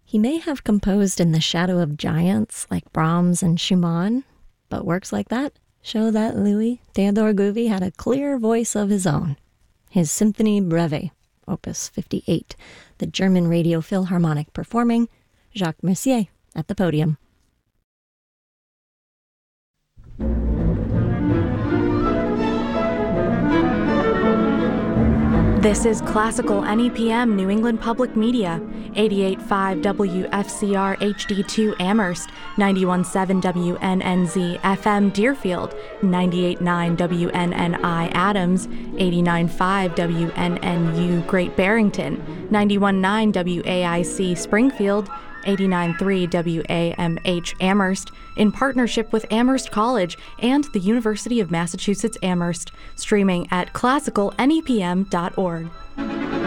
He may have composed in the shadow of giants like Brahms and Schumann, but works like that show that Louis Theodore Gouvi had a clear voice of his own. His Symphonie Breve, Opus 58, the German Radio Philharmonic performing, Jacques Messier at the podium. This is Classical NEPM New England Public Media, 88.5 WFCR HD2 Amherst, 91.7 WNNZ FM Deerfield, 98.9 WNNI Adams, 89.5 WNNU Great Barrington, 91.9 WAIC Springfield, 89.3 WAMH Amherst, in partnership with Amherst College and the University of Massachusetts Amherst, streaming at classicalnepm.org.